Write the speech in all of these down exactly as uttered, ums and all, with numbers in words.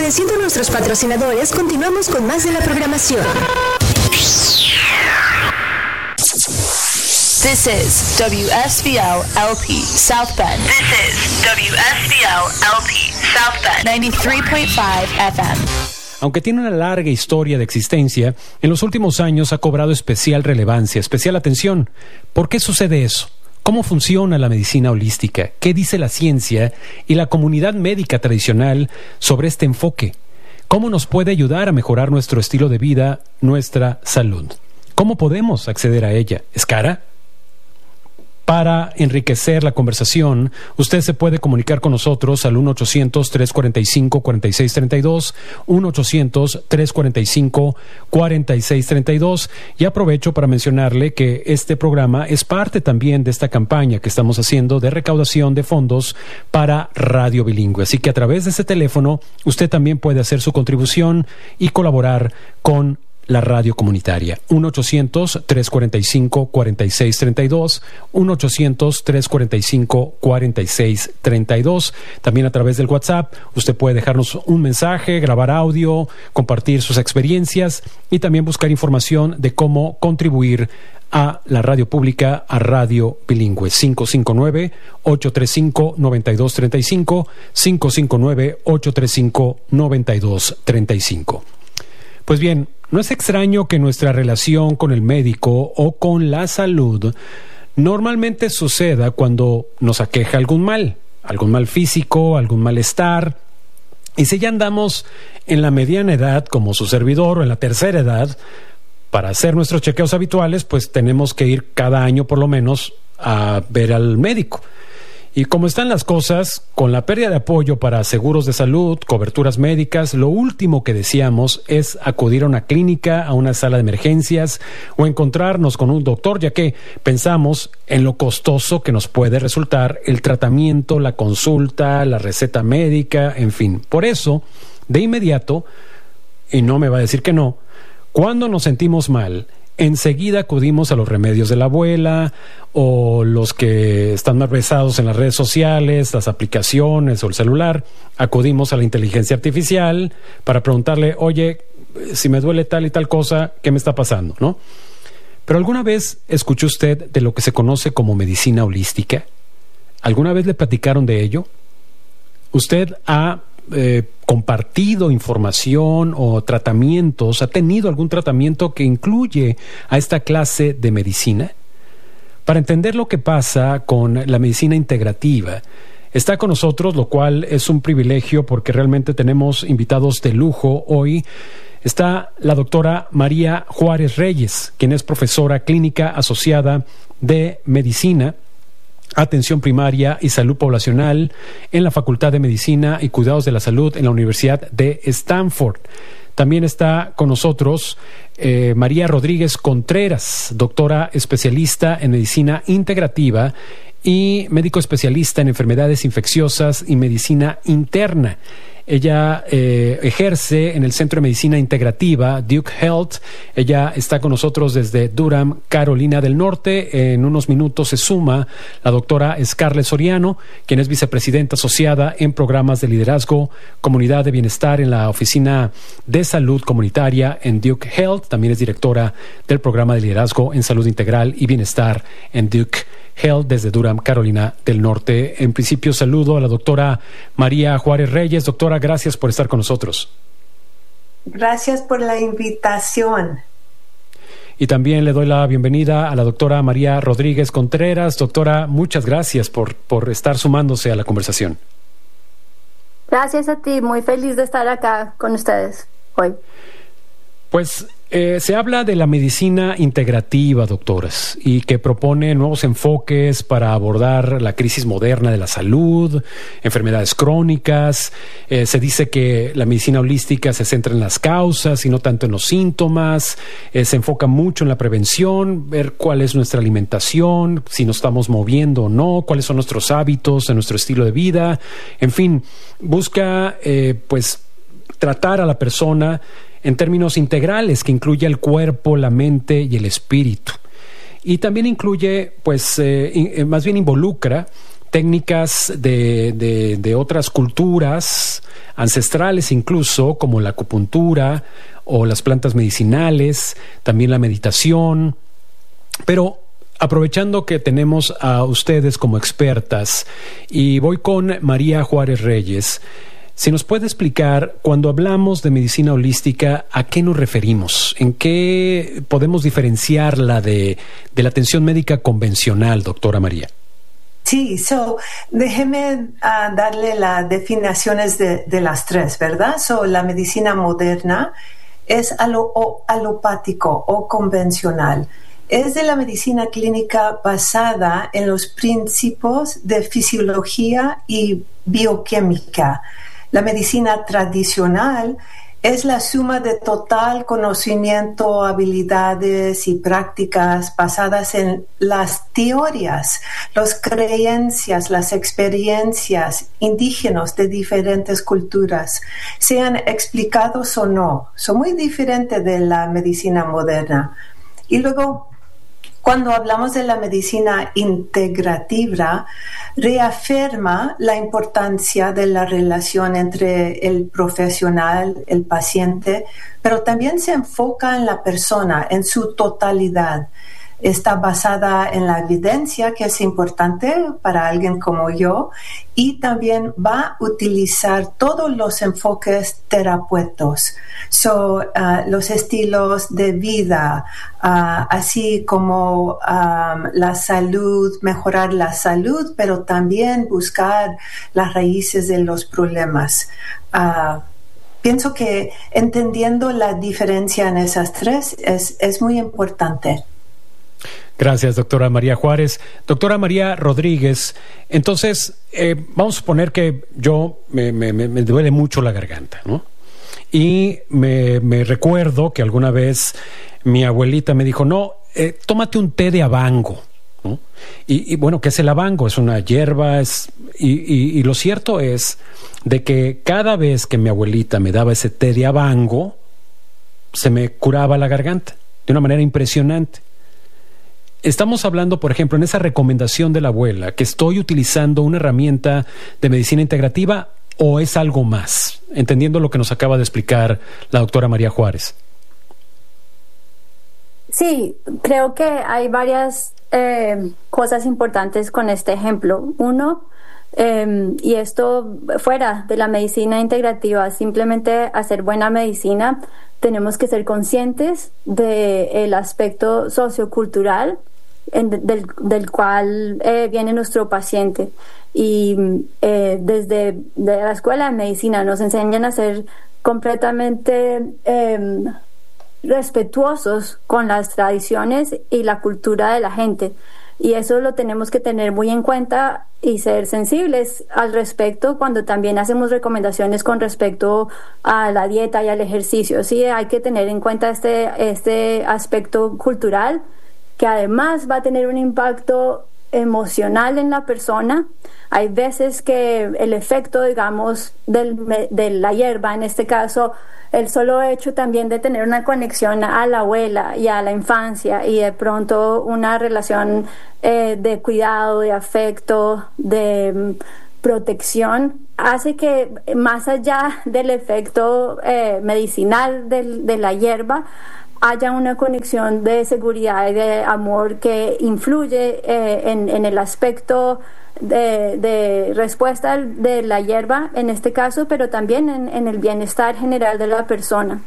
Agradeciendo a nuestros patrocinadores, continuamos con más de la programación. This is W S B L L P South Bend. This is W S B L L P South Bend ninety-three point five F M. Aunque tiene una larga historia de existencia, en los últimos años ha cobrado especial relevancia, especial atención. ¿Por qué sucede eso? ¿Cómo funciona la medicina holística? ¿Qué dice la ciencia y la comunidad médica tradicional sobre este enfoque? ¿Cómo nos puede ayudar a mejorar nuestro estilo de vida, nuestra salud? ¿Cómo podemos acceder a ella? ¿Es cara? Para enriquecer la conversación, usted se puede comunicar con nosotros al uno ochocientos, tres cuarenta y cinco, cuarenta y seis treinta y dos, uno ochocientos, tres cuarenta y cinco, cuarenta y seis treinta y dos, y aprovecho para mencionarle que este programa es parte también de esta campaña que estamos haciendo de recaudación de fondos para Radio Bilingüe. Así que a través de ese teléfono usted también puede hacer su contribución y colaborar con la radio comunitaria. uno ochocientos, tres cuarenta y cinco, cuarenta y seis treinta y dos, uno ochocientos, tres cuarenta y cinco, cuarenta y seis treinta y dos. También a través del WhatsApp, usted puede dejarnos un mensaje, grabar audio, compartir sus experiencias y también buscar información de cómo contribuir a la radio pública, a Radio Bilingüe. cinco cinco nueve, ocho tres cinco, nueve dos tres cinco, cinco cinco nueve, ocho tres cinco, nueve dos tres cinco. Pues bien, no es extraño que nuestra relación con el médico o con la salud normalmente suceda cuando nos aqueja algún mal, algún mal físico, algún malestar. Y si ya andamos en la mediana edad, como su servidor, o en la tercera edad, para hacer nuestros chequeos habituales, pues tenemos que ir cada año por lo menos a ver al médico. Y como están las cosas, con la pérdida de apoyo para seguros de salud, coberturas médicas, lo último que deseamos es acudir a una clínica, a una sala de emergencias o encontrarnos con un doctor, ya que pensamos en lo costoso que nos puede resultar el tratamiento, la consulta, la receta médica, en fin. Por eso, de inmediato, y no me va a decir que no, cuando nos sentimos mal, enseguida acudimos a los remedios de la abuela o los que están más besados en las redes sociales, las aplicaciones o el celular. Acudimos a la inteligencia artificial para preguntarle, oye, si me duele tal y tal cosa, ¿qué me está pasando? ¿No? Pero ¿alguna vez escuchó usted de lo que se conoce como medicina holística? ¿Alguna vez le platicaron de ello? ¿Usted ha Eh, compartido información o tratamientos, ha tenido algún tratamiento que incluye a esta clase de medicina? Para entender lo que pasa con la medicina integrativa, está con nosotros, lo cual es un privilegio porque realmente tenemos invitados de lujo hoy. Está la doctora María Juárez Reyes, quien es profesora clínica asociada de medicina, Atención Primaria y Salud Poblacional en la Facultad de Medicina y Cuidados de la Salud en la Universidad de Stanford. También está con nosotros eh, María Rodríguez Contreras, doctora especialista en Medicina Integrativa y médico especialista en enfermedades infecciosas y medicina interna. Ella eh, ejerce en el Centro de Medicina Integrativa, Duke Health. Ella está con nosotros desde Durham, Carolina del Norte. En unos minutos se suma la doctora Scarlett Soriano, quien es vicepresidenta asociada en programas de liderazgo, comunidad de bienestar en la Oficina de Salud Comunitaria en Duke Health. También es directora del programa de liderazgo en salud integral y bienestar en Duke Health desde Durham, Carolina del Norte. En principio saludo a la doctora María Juárez Reyes. Doctora, gracias por estar con nosotros. Gracias por la invitación. Y también le doy la bienvenida a la doctora María Rodríguez Contreras. Doctora, muchas gracias por, por estar sumándose a la conversación. Gracias a ti, muy feliz de estar acá con ustedes hoy. Pues eh, se habla de la medicina integrativa, doctoras, y que propone nuevos enfoques para abordar la crisis moderna de la salud, enfermedades crónicas. Eh, se dice que la medicina holística se centra en las causas y no tanto en los síntomas. Eh, se enfoca mucho en la prevención, ver cuál es nuestra alimentación, si nos estamos moviendo o no, cuáles son nuestros hábitos, nuestro estilo de vida. En fin, busca eh, pues tratar a la persona en términos integrales, que incluye el cuerpo, la mente y el espíritu. Y también incluye, pues, eh, in, más bien involucra técnicas de, de, de otras culturas ancestrales incluso, como la acupuntura o las plantas medicinales, también la meditación. Pero aprovechando que tenemos a ustedes como expertas, y voy con María Juárez Reyes, si nos puede explicar, cuando hablamos de medicina holística, ¿a qué nos referimos? ¿En qué podemos diferenciarla de, de la atención médica convencional, doctora María? Sí, so, déjeme uh, darle las definiciones de, de las tres, ¿verdad? So, la medicina moderna es alo, o, alopático o convencional. Es de la medicina clínica basada en los principios de fisiología y bioquímica. La medicina tradicional es la suma de total conocimiento, habilidades y prácticas basadas en las teorías, las creencias, las experiencias indígenas de diferentes culturas, sean explicados o no. Son muy diferentes de la medicina moderna. Y luego, cuando hablamos de la medicina integrativa, reafirma la importancia de la relación entre el profesional, el paciente, pero también se enfoca en la persona, en su totalidad. Está basada en la evidencia, que es importante para alguien como yo, y también va a utilizar todos los enfoques terapéuticos, so, uh, los estilos de vida, uh, así como um, la salud, mejorar la salud, pero también buscar las raíces de los problemas. Uh, pienso que entendiendo la diferencia en esas tres es, es muy importante. Gracias, doctora María Juárez. Doctora María Rodríguez, entonces, eh, vamos a suponer que yo me, me, me duele mucho la garganta, ¿no? Y me, me recuerdo que alguna vez mi abuelita me dijo, no, eh, tómate un té de abango, ¿no? Y, y bueno, ¿qué es el abango? Es una hierba, es, y, y, y lo cierto es de que cada vez que mi abuelita me daba ese té de abango, se me curaba la garganta de una manera impresionante. Estamos hablando, por ejemplo, en esa recomendación de la abuela, que estoy utilizando una herramienta de medicina integrativa, o es algo más, entendiendo lo que nos acaba de explicar la doctora María Juárez. Sí, creo que hay varias eh, cosas importantes con este ejemplo. Uno, eh, y esto fuera de la medicina integrativa, simplemente hacer buena medicina, tenemos que ser conscientes del aspecto sociocultural en, del, del cual eh, viene nuestro paciente. Y eh, desde de la escuela de medicina nos enseñan a ser completamente eh, respetuosos con las tradiciones y la cultura de la gente. Y eso lo tenemos que tener muy en cuenta y ser sensibles al respecto cuando también hacemos recomendaciones con respecto a la dieta y al ejercicio. Sí, hay que tener en cuenta este, este aspecto cultural, que además va a tener un impacto emocional en la persona. Hay veces que el efecto, digamos, del, de la hierba, en este caso, el solo hecho también de tener una conexión a la abuela y a la infancia, y de pronto una relación eh, de cuidado, de afecto, de um, protección, hace que más allá del efecto eh, medicinal del, de la hierba, haya una conexión de seguridad y de amor que influye eh, en, en el aspecto de, de respuesta de la hierba en este caso, pero también en, en el bienestar general de la persona.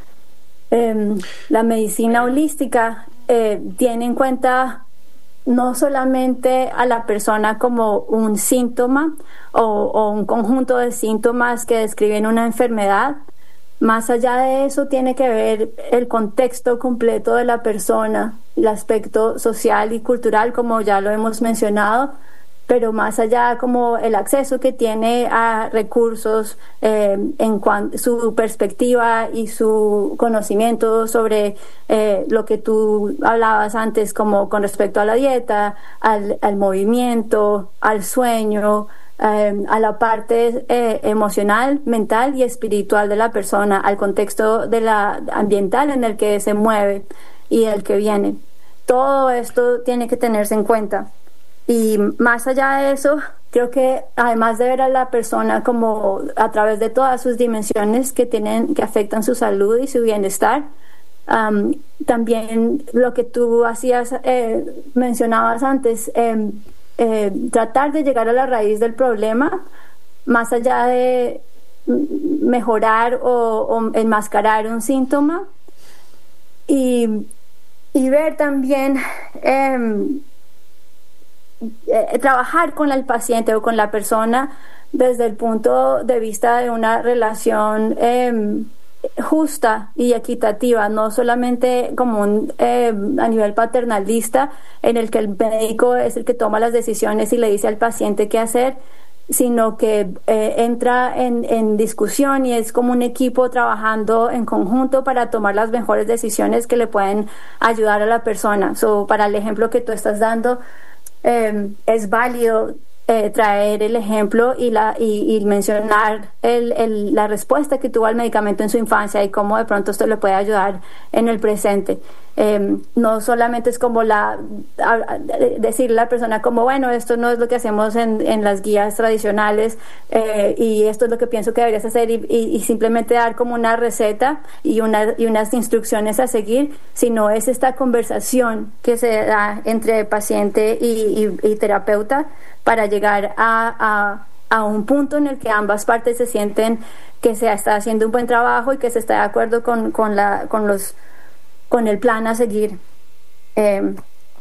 Eh, la medicina holística eh, tiene en cuenta no solamente a la persona como un síntoma o, o un conjunto de síntomas que describen una enfermedad. Más allá de eso tiene que ver el contexto completo de la persona, el aspecto social y cultural, como ya lo hemos mencionado, pero más allá como el acceso que tiene a recursos, eh, en cuanto su perspectiva y su conocimiento sobre eh, lo que tú hablabas antes, como con respecto a la dieta, al, al movimiento, al sueño, Eh, a la parte eh, emocional, mental y espiritual de la persona, al contexto de la ambiental en el que se mueve y el que viene. Todo esto tiene que tenerse en cuenta. y más allá de eso, creo que además de ver a la persona como a través de todas sus dimensiones que tienen, que afectan su salud y su bienestar, um, también lo que tú hacías, eh, mencionabas antes, eh, eh, tratar de llegar a la raíz del problema, más allá de mejorar o, o enmascarar un síntoma, y, y ver también eh, eh, trabajar con el paciente o con la persona desde el punto de vista de una relación eh, justa y equitativa, no solamente como un, eh, a nivel paternalista en el que el médico es el que toma las decisiones y le dice al paciente qué hacer, sino que eh, entra en, en discusión y es como un equipo trabajando en conjunto para tomar las mejores decisiones que le pueden ayudar a la persona. So, para el ejemplo que tú estás dando, eh, es válido eh, traer el ejemplo y, la, y, y mencionar el, el, la respuesta que tuvo al medicamento en su infancia y cómo de pronto esto le puede ayudar en el presente. Eh, no solamente es como la a, a, decirle a la persona como, bueno, esto no es lo que hacemos en, en las guías tradicionales eh, y esto es lo que pienso que deberías hacer y, y, y simplemente dar como una receta y, una, y unas instrucciones a seguir, sino es esta conversación que se da entre paciente y, y, y terapeuta para llegar a, a, a un punto en el que ambas partes se sienten que se está haciendo un buen trabajo y que se está de acuerdo con, con, la, con los con el plan a seguir. Eh,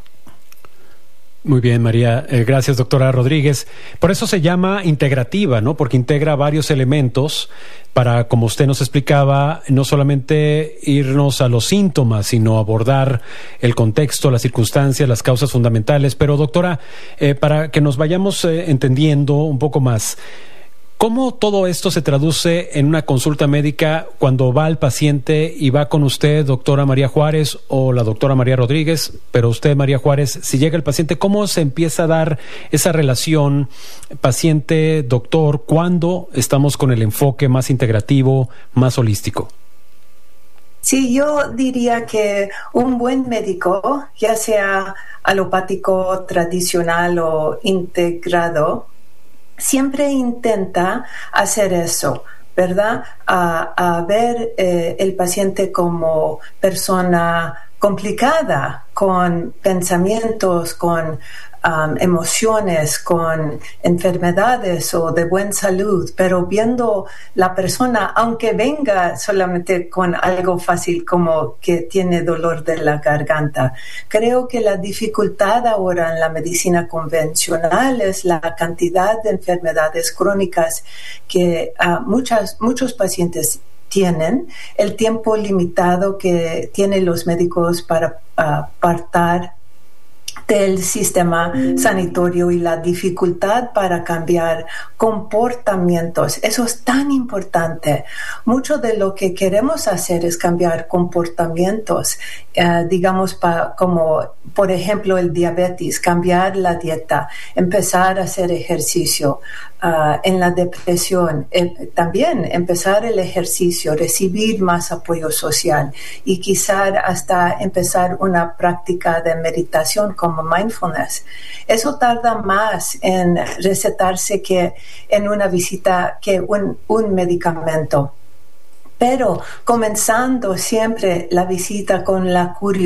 Muy bien, María. Eh, gracias, doctora Rodríguez. Por eso se llama integrativa, ¿no? Porque integra varios elementos para, como usted nos explicaba, no solamente irnos a los síntomas, sino abordar el contexto, las circunstancias, las causas fundamentales. Pero, doctora, eh, para que nos vayamos eh, entendiendo un poco más, ¿cómo todo esto se traduce en una consulta médica cuando va el paciente y va con usted, doctora María Juárez, o la doctora María Rodríguez, pero usted, María Juárez, si llega el paciente, ¿cómo se empieza a dar esa relación paciente-doctor cuando estamos con el enfoque más integrativo, más holístico? Sí, yo diría que un buen médico, ya sea alopático, tradicional o integrado, siempre intenta hacer eso, ¿verdad? A, a ver eh, el paciente como persona complicada, con pensamientos, con um, emociones, con enfermedades o de buena salud, pero viendo la persona, aunque venga solamente con algo fácil como que tiene dolor de la garganta. Creo que la dificultad ahora en la medicina convencional es la cantidad de enfermedades crónicas que uh, muchas, muchos pacientes tienen, el tiempo limitado que tienen los médicos para apartar del sistema sanitario y la dificultad para cambiar comportamientos. Eso es tan importante. Mucho de lo que queremos hacer es cambiar comportamientos, eh, digamos, pa, como por ejemplo el diabetes, cambiar la dieta, empezar a hacer ejercicio. Uh, en la depresión, eh, también empezar el ejercicio, recibir más apoyo social y quizá hasta empezar una práctica de meditación como mindfulness. Eso tarda más en recetarse que en una visita que un, un medicamento. Pero comenzando siempre la visita con la curiosidad,